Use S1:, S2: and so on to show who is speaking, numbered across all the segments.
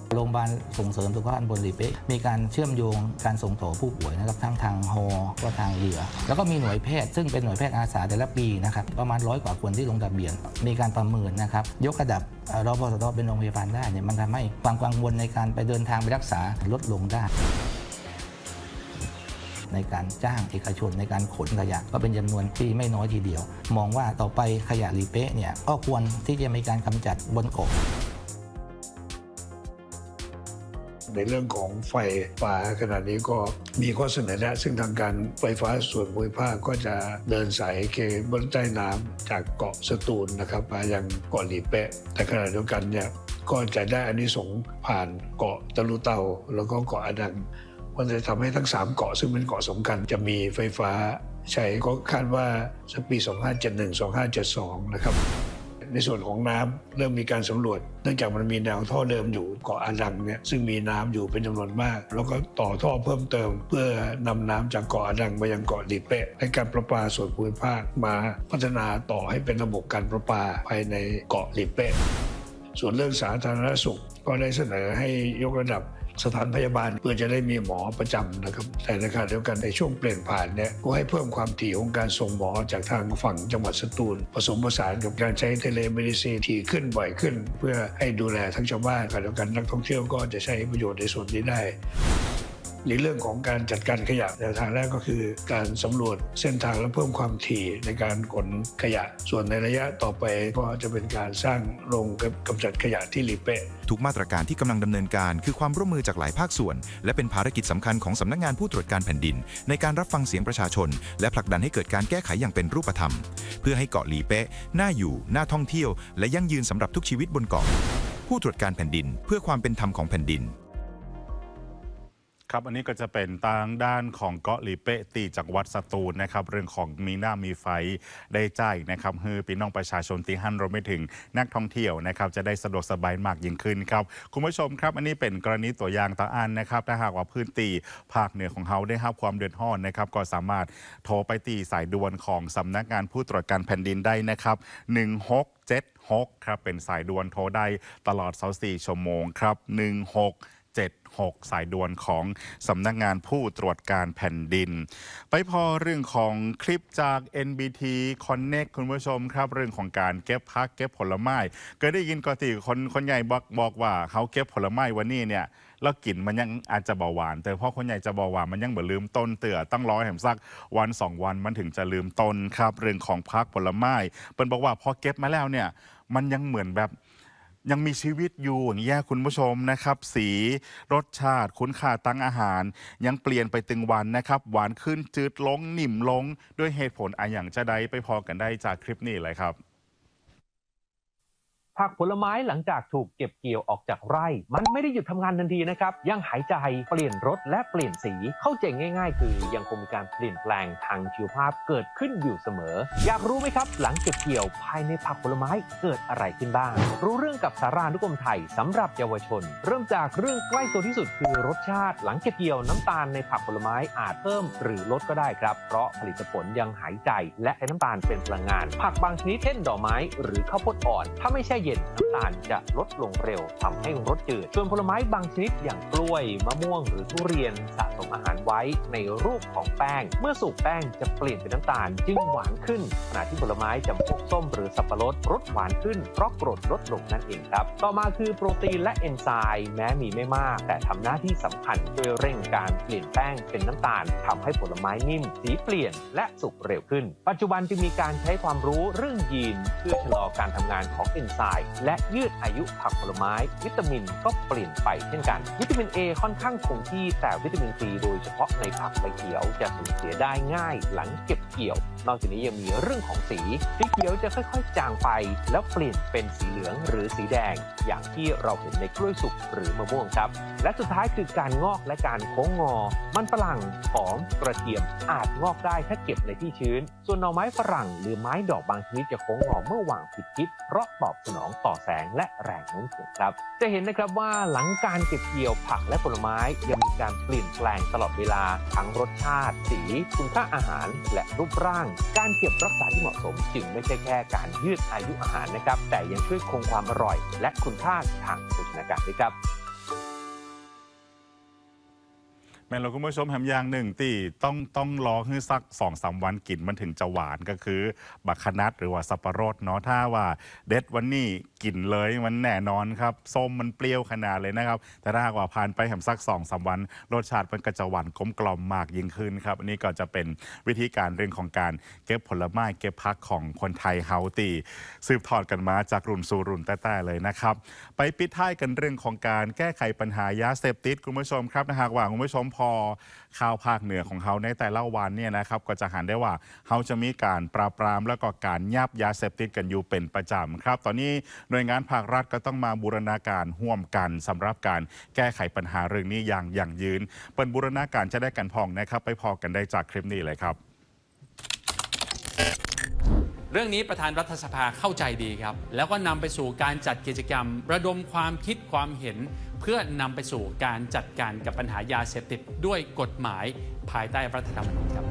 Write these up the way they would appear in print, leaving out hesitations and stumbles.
S1: โรงพยาบาลส่งเสริมสุขภาพตำบลหลีเป๊ะมีการเชื่อมโยงการส่งต่อผู้ป่วยนะครับทั้งทางฮอก็ทางเรือแล้วก็มีหน่วยแพทย์ซึ่งเป็นหน่วยแพทย์อาสาแต่ละปีนะครับประมาณ100 กว่าคนที่ลงทะเบียนมีการประเมินนะครับยกระดับรพสตเป็นโรงพยาบาลได้เนี่ยมันทำให้ความกังวลในการไปเดินทางไปรักษาลดลงได้ในการจ้างเอกชนในการขนขยะก็เป็นจำนวนที่ไม่น้อยทีเดียวมองว่าต่อไปขยะหลีเป๊ะเนี่ยก็ควรที่จะมีการกำจัดบนเกาะ
S2: ในเรื่องของไฟป่าขณะนี้ก็มีข้อเสนอแนะซึ่งทางการไฟฟ้าส่วนภูมิภาคก็จะเดินสายเคเบิลใต้น้ำจากเกาะสตูลนะครับมายังเกาะหลีเป๊ะแต่ขณะเดียวกันเนี่ยก็จะได้อานิสงส์ผ่านเกาะตะลุเตาแล้วก็เกาะอดังมันจะทำให้ทั้ง3เกาะซึ่งเป็นเกาะสำคัญจะมีไฟฟ้าใช้ก็คาดว่าสักปี 2571-2572 นะครับในส่วนของน้ำเริ่มมีการสำรวจเนื่องจากมันมีแนวท่อเดิมอยู่เกาะอาดังเนี่ยซึ่งมีน้ำอยู่เป็นจำนวนมากแล้วก็ต่อท่อเพิ่มเติมเพื่อนำน้ำจากเกาะอาดังไปยังเกาะหลีเป๊ะให้การประปาส่วนภูมิภาคมาพัฒนาต่อให้เป็นระบบการประปาภายในเกาะหลีเป๊ะส่วนเรื่องสาธารณสุขก็ได้เสนอให้ยกระดับสถานพยาบาลเพื่อจะได้มีหมอประจำนะครับแต่ในขณะเดียวกันในช่วงเปลี่ยนผ่านเนี่ยก็ให้เพิ่มความถี่ของการส่งหมอจากทางฝั่งจังหวัดสตูลผสมผสานกับการใช้เทเลเมดิซีนถี่ขึ้นบ่อยขึ้นเพื่อให้ดูแลทั้งชาวบ้านขณะเดียวกันนักท่องเที่ยวก็จะใช้ประโยชน์ในส่วนนี้ได้ในเรื่องของการจัดการขยะแนวทางแรกก็คือการสำรวจเส้นทางและเพิ่มความถี่ในการขนขยะส่วนในระยะต่อไปก็จะเป็นการสร้างโรงกำจัดขยะที่หลีเป๊ะ
S3: ทุกมาตรการที่กำลังดำเนินการคือความร่วมมือจากหลายภาคส่วนและเป็นภารกิจสำคัญของสำนักงานผู้ตรวจการแผ่นดินในการรับฟังเสียงประชาชนและผลักดันให้เกิดการแก้ไขอย่างเป็นรูปธรรมเพื่อให้เกาะหลีเป๊ะน่าอยู่น่าท่องเที่ยวและยั่งยืนสำหรับทุกชีวิตบนเกาะผู้ตรวจการแผ่นดินเพื่อความเป็นธรรมของแผ่นดิน
S4: ครับอันนี้ก็จะเป็นทางด้านของเกาะหลีเป๊ะตีจากวัดสตูลนะครับเรื่องของมีหน้ามีไฟได้จ่ายนะครับให้พี่น้องประชาชนที่หันเราไม่ถึงนักท่องเที่ยวนะครับจะได้สะดวกสบายมากยิ่งขึ้นครับคุณผู้ชมครับอันนี้เป็นกรณีตัวอย่างตาอันนะครับถ้าหากว่าพื้นที่ภาคเหนือของเขาได้รับความเดือดร้อนนะครับก็สามารถโทรไปตีสายด่วนของสำนักงานผู้ตรวจการแผ่นดินได้นะครับ1676ครับเป็นสายด่วนโทรได้ตลอด24 ชั่วโมงครับ1676สายด่วนของสำนักงานผู้ตรวจการแผ่นดินไปพอเรื่องของคลิปจาก NBT Connect คุณผู้ชมครับเรื่องของการเก็บผักเก็บผลไม้ก็ได้ยินกติคนใหญ่บอกว่าเขาเก็บผลไม้วันนี้เนี่ยแล้วกลิ่นมันยังอาจจะเบาหวานแต่พอคนใหญ่จะเบาหวานมันยังเหมือนลืมต้นเตื่อต้องรอให้สักวัน2 วันมันถึงจะลืมต้นครับเรื่องของผักผลไม้เปิ้ลบอกว่าพอเก็บมาแล้วเนี่ยมันยังเหมือนแบบยังมีชีวิตอยู่อย่างนี้คุณผู้ชมนะครับสีรสชาติคุณค่าทางอาหารยังเปลี่ยนไปตึงวันนะครับหวานขึ้นจืดลงนิ่มลงด้วยเหตุผลอย่างจะได้ไปพอกันได้จากคลิปนี้เลยครับ
S5: ผักผลไม้หลังจากถูกเก็บเกี่ยวออกจากไร่มันไม่ได้หยุดทำงานทันทีนะครับยังหายใจเปลี่ยนรสและเปลี่ยนสีเข้าใจง่ายๆคือยังคงมีการเปลี่ยนแปลงทางชีวภาพเกิดขึ้นอยู่เสมออยากรู้ไหมครับหลังเก็บเกี่ยวภายในผักผลไม้เกิดอะไรขึ้นบ้างรู้เรื่องกับสารานุกรมไทยสำหรับเยาวชนเริ่มจากเรื่องใกล้ตัวที่สุดคือรสชาติหลังเก็บเกี่ยวน้ำตาลในผักผลไม้อาจเพิ่มหรือลดก็ได้ครับเพราะผลิตผลยังหายใจและใช้น้ำตาลเป็นพลังงานผักบางชนิดเช่นดอกไม้หรือข้าวโพดอ่อนถ้าไม่แช่เย็นน้ำตาลจะลดลงเร็วทำให้รสจืดส่วนผลไม้บางชนิดอย่างกล้วยมะม่วงหรือทุเรียนสะสมอาหารไว้ในรูปของแป้งเมื่อสุกแป้งจะเปลี่ยนเป็นน้ำตาลจึงหวานขึ้นขณะที่ผลไม้จำพวกส้มหรือสับปะรดรสหวานขึ้นเพราะกรดลดลงนั่นเองครับต่อมาคือโปรตีนและเอนไซม์แม้มีไม่มากแต่ทำหน้าที่สำคัญช่วยเร่งการเปลี่ยนแป้งเป็นน้ำตาลทำให้ผลไม้นิ่มสีเปลี่ยนและสุกเร็วขึ้นปัจจุบันจึงมีการใช้ความรู้เรื่องยีนเพื่อชะลอการทำงานของเอนไซม์และยืดอายุผักผลไม้วิตามินก็เปลี่ยนไปเช่นกันวิตามิน A ค่อนข้างคงที่แต่วิตามิน C โดยเฉพาะในผักใบเขียวจะสูญเสียได้ง่ายหลังเก็บเกี่ยวนอกจากนี้ยังมีเรื่องของสีเขียวจะค่อยๆจางไปแล้วเปลี่ยนเป็นสีเหลืองหรือสีแดงอย่างที่เราเห็นในกล้วยสุกหรือมะม่วงครับและสุดท้ายคือการงอกและการโค้งงอมันฝรั่งหอมกระเทียมอาจงอกได้ถ้าเก็บในที่ชื้นส่วนหน่อไม้ฝรั่งหรือไม้ดอกบางชนิดจะโค้งงอเมื่อวางผิดทิศเพราะตอบสนองต่อแสงและแรงโน้มถ่วงครับจะเห็นนะครับว่าหลังการเก็บเกี่ยวผักและผลไม้ยังมีการเปลี่ยนแปลงตลอดเวลาทั้งรสชาติสีคุณค่าอาหารและรูปร่างการเก็บรักษาที่เหมาะสมจึงไม่ใช่แค่การยืดอายุอาหารนะครับแต่ยังช่วยคงความอร่อยและคุณค่าทางโภชนาการด้วยครับ
S4: แม่เราคุณผู้ชมแฮมอย่างหนึ่งตีต้องรอให้สัก2-3 วันกินมันถึงจะหวานก็คือบักขนัดหรือว่าสับปะรดเนาะถ้าว่าเด็ดวันนี้กินเลยมันแน่นอนครับส้มมันเปรี้ยวขนาดเลยนะครับแต่ถ้าหากว่าผ่านไปแฮมสัก2-3 วันรสชาติมันก็จะหวานกลมกล่อมมากยิ่งขึ้นครับอันนี้ก็จะเป็นวิธีการเรื่องของการเก็บผลไม้เก็บผักของคนไทยเฮาตีสืบทอดกันมาจากรุ่นสู่รุ่นแต่เลยนะครับไปปิดท้ายกันเรื่องของการแก้ไขปัญหายาเสพติดคุณผู้ชมครับนะหากว่าคุณผู้ชมพอข่าวภาคเหนือของเขาในแต่ละวันเนี่ยนะครับก็จะหันได้ว่าเขาจะมีการปราบปรามแล้วก็การยับยาเสพติดกันอยู่เป็นประจำครับตอนนี้หน่วยงานภาครัฐก็ต้องมาบูรณาการร่วมกันสำหรับการแก้ไขปัญหาเรื่องนี้อย่างยั่งยืนเปิดบูรณาการจะได้กันพองนะครับไปพอกันได้จากคลิปนี้เลยครับ
S6: เรื่องนี้ประธานรัฐสภาเข้าใจดีครับแล้วก็นำไปสู่การจัดกิจกรรมระดมความคิดความเห็น เพื่อนำไปสู่การจัดการกับปัญหายาเสพติดด้วยกฎหมายภายใต้รัฐธรรมนูญครับ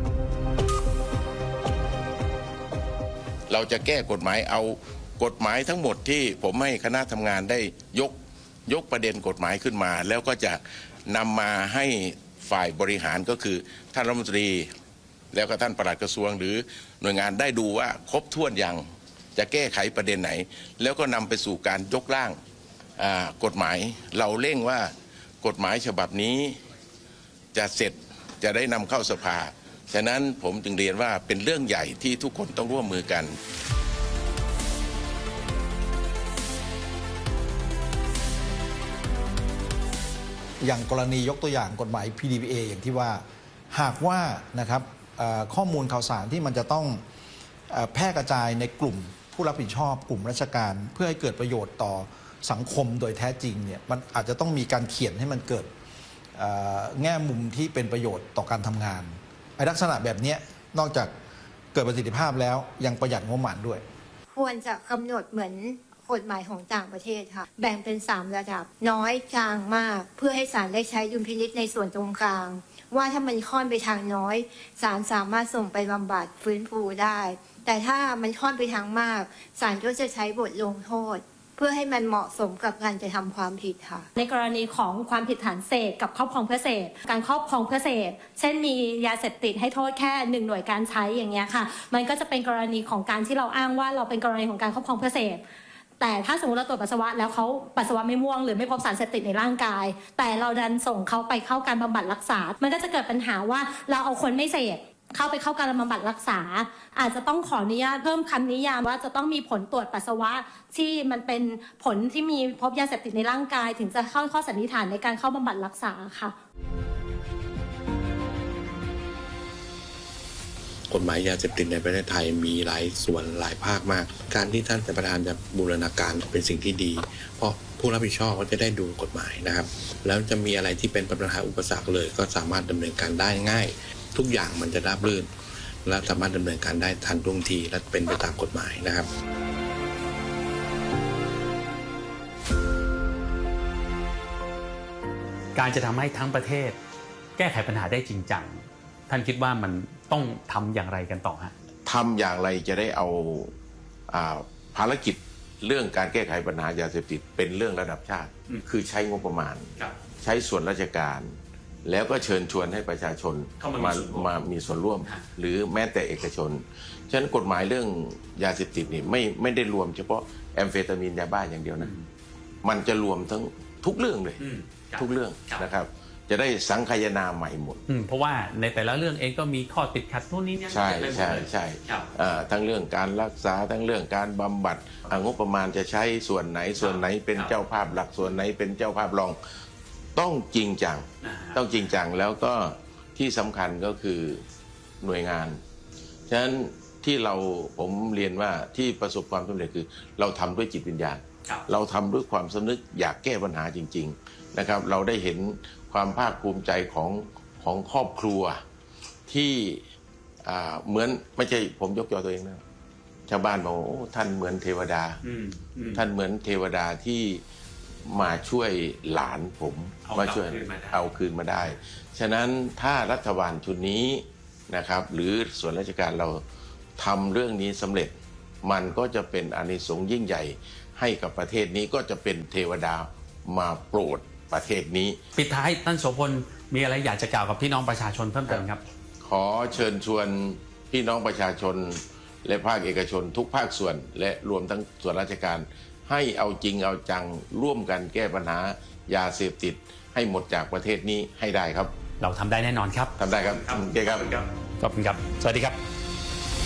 S7: เราจะแก้กฎหมายเอากฎหมายทั้งหมดที่ผมให้คณะทำงานได้ยกประเด็นกฎหมายขึ้นมาแล้วก็จะนำมาให้ฝ่ายบริหารก็คือท่านรัฐมนตรีแล้วก็ท่านปลัดกระทรวงหรือหน่วยงานได้ดูว่าครบถ้วนอย่างจะแก้ไขประเด็นไหนแล้วก็นำไปสู่การยกร่างกฎหมายเราเร่งว่ากฎหมายฉบับนี้จะเสร็จจะได้นำเข้าสภาฉะนั้นผมจึงเรียนว่าเป็นเรื่องใหญ่ที่ทุกคนต้องร่วมมือกัน
S8: อย่างกรณียกตัวอย่างกฎหมาย PDPA อย่างที่ว่าหากว่านะครับข้อมูลข่าวสารที่มันจะต้องแพร่กระจายในกลุ่มผู้รับผิดชอบกลุ่มราชการเพื่อให้เกิดประโยชน์ต่อสังคมโดยแท้จริงเนี่ยมันอาจจะต้องมีการเขียนให้มันเกิดแง่มุมที่เป็นประโยชน์ต่อการทำงานลักษณะแบบนี้นอกจากเกิดประสิทธิภาพแล้วยังประหยัดงบประมาณด้วย
S9: ควรจะกำหนดเหมือนกฎหมายของต่างประเทศค่ะแบ่งเป็น3ระดับน้อยกลางมากเพื่อให้ศาลได้ใช้ดุลพินิจในส่วนตรงกลางว่าถ้ามันค่อนไปทางน้อยศาลสามารถส่งไปบำบัดฟื้นฟูได้แต่ถ้ามันค่อนไปทางมากศาลก็จะใช้บทลงโทษเพื่อให้มันเหมาะสมกับการจะทำความผิดค่ะ
S10: ในกรณีของความผิดฐานเสพกับครอบครองเพื่อเสพการครอบครองเพื่อเสพเช่นมียาเสพติดให้โทษแค่1หน่วยการใช้อย่างเงี้ยค่ะมันก็จะเป็นกรณีของการที่เราอ้างว่าเราเป็นกรณีของการครอบครองเพื่อเสพแต่ถ้าสมมติเราตรวจปัสสาวะแล้วเขาปัสสาวะไม่ม่วงหรือไม่พบสารเสพติดในร่างกายแต่เราดันส่งเขาไปเข้าการบำบัดรักษามันก็จะเกิดปัญหาว่าเราเอาคนไม่เสพเข้าการบำบัดรักษาอาจจะต้องขออนุญาตเพิ่มคำนิยามว่าจะต้องมีผลตรวจปัสสาวะที่มันเป็นผลที่มีพบยาเสพติดในร่างกายถึงจะเข้าข้อสันนิษฐานในการเข้าบำบัดรักษาค่ะ
S11: กฎหมายยาเสพติดในประเทศไทยมีหลายส่วนหลายภาคมากการที่ท่านประธานจะบูรณาการเป็นสิ่งที่ดีเพราะผู้รับผิดชอบก็จะได้ดูกฎหมายนะครับแล้วจะมีอะไรที่เป็นปัญหาอุปสรรคเลยก็สามารถดำเนินการได้ง่ายทุกอย่างมันจะราบรื่นและสามารถดำเนินการได้ทันท่วงทีและเป็นไปตามกฎหมายนะครับ
S6: การจะทำให้ทั้งประเทศแก้ไขปัญหาได้จริงจังท่านคิดว่ามันต้องทำอย่างไรกันต่อฮะ
S7: ทำอย่างไรจะได้เอาภารกิจเรื่องการแก้ไขปัญหายาเสพติดเป็นเรื่องระดับชาติคือใช้งบประมาณใช้ส่วนราชการแล้วก็เชิญชวนให้ประชาชนมามีส่วนร่วมหรือแม้แต่เอกชนฉะนั้นกฎหมายเรื่องยาเสพติดนี่ไม่ได้รวมเฉพาะแอมเฟตามีนยาบ้าอย่างเดียวนะมันจะรวมทั้งทุกเรื่องเลยทุกเรื่องนะครับจะได้สังคายนาใหม่หมด
S6: เพราะว่าในแต่ละเรื่องเองก็มีข้อติดขัดนู่นนี่นั่น
S7: ใช่ทั้งเรื่องการรักษาทั้งเรื่องการบำบัดงบประมาณจะใช้ส่วนไหนเป็นเจ้าภาพหลักส่วนไหนเป็นเจ้าภาพรองต้องจริงจังแล้วก็ที่สำคัญก็คือหน่วยงานฉะนั้นที่ผมเรียนว่าที่ประสบความสำเร็จคือเราทำด้วยจิตวิญญาณเราทำด้วยความสำนึกอยากแก้ปัญหาจริงๆนะครับเราได้เห็นความภาคภูมิใจของครอบครัวที่เหมือนไม่ใช่ผมยกยอตัวเองนะชาวบ้านบอกโอ้ท่านเหมือนเทวดาท่านเหมือนเทวดาที่มาช่วยหลานผมมาช่วยเอาคืนมาได้ฉะนั้นถ้ารัฐบาลชุดนี้นะครับหรือส่วนราชการเราทำเรื่องนี้สำเร็จมันก็จะเป็นอานิสงส์ยิ่งใหญ่ให้กับประเทศนี้ก็จะเป็นเทวดามาโปรดประเทศนี้
S6: ปิดท้ายท่านโสพลมีอะไรอยากจะกล่าวกับพี่น้องประชาชนเพิ่มเติมครับ
S7: ขอเชิญชวนพี่น้องประชาชนและภาคเอกชนทุกภาคส่วนและรวมทั้งส่วนราชการให้เอาจริงเอาจังร่วมกันแก้ปัญหายาเสพติดให้หมดจากประเทศนี้ให้ได้ครับ
S6: เราทำได้แน่นอนครับ
S7: ทำได้ครับโอเคครับ
S6: ขอบคุณครับสวัสดีครับ